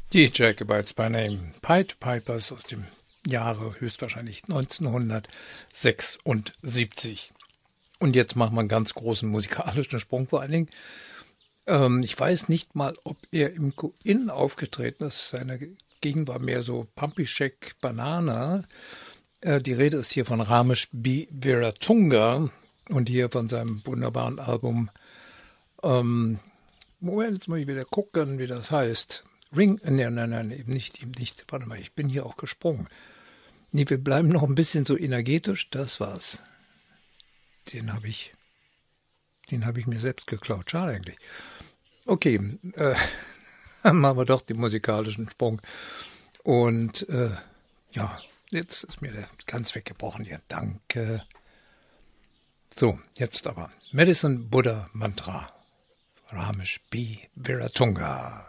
Die Jacobites by Name, Pied Pipers aus dem Jahre höchstwahrscheinlich 1976. Und jetzt machen wir einen ganz großen musikalischen Sprung vor allen Dingen. Ich weiß nicht mal, ob er im Q-In aufgetreten ist. Seine Gegend war mehr so Pumpy Shack Banana. Die Rede ist hier von Ramesh B. Viratunga und hier von seinem wunderbaren Album. Moment, jetzt muss ich wieder gucken, wie das heißt. Nein, eben nicht. Warte mal, ich bin hier auch gesprungen. Nee, wir bleiben noch ein bisschen so energetisch. Das war's. Den habe ich mir selbst geklaut. Schade eigentlich. Okay, dann machen wir doch den musikalischen Sprung. Und ja, jetzt ist mir der ganz weggebrochen hier. Danke. So, jetzt aber. Medicine Buddha Mantra. Ramesh B. Viratunga.